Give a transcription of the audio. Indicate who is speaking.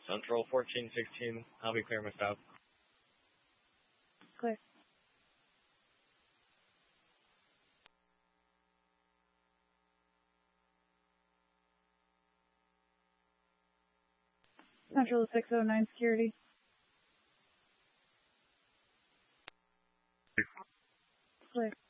Speaker 1: Central 1416. I'll be clear, Miss Dowd.
Speaker 2: Clear. Central 609 security. Clear.